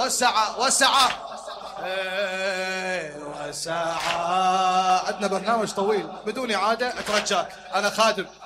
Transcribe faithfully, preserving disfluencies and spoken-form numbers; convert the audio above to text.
وسعة وسعة وسعة. عندنا برنامج طويل بدون إعادة، أترجاك أنا خادم.